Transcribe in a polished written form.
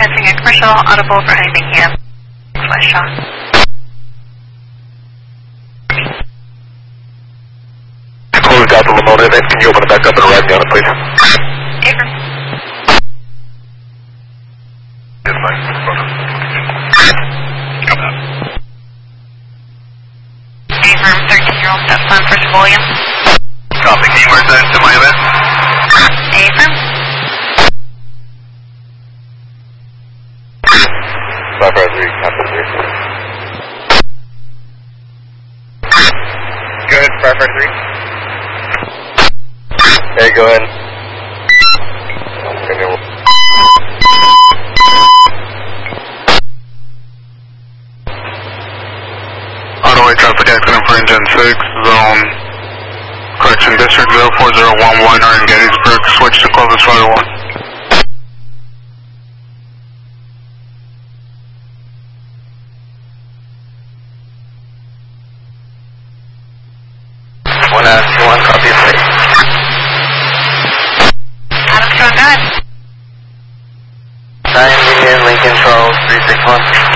Transferring a commercial audible for Huntington Camp. Flash shot. Closed out the Lamona event. Can you open it back up and arrive me on it, please? Affirm. Yes, fine. Come out. Affirm, 13-year-old stepson, First William. Copy. Can you mark that to my event? Affirm. 553, Captain 3. Go ahead, 553. Hey, go ahead. Okay, we'll... Auto-way traffic accident for engine 6, zone, correction, district 04011 are in Gettysburg, switch to closest runway 1. One copy of it. Adam, strong guide. 9 Union, Lincoln, Charles, 361.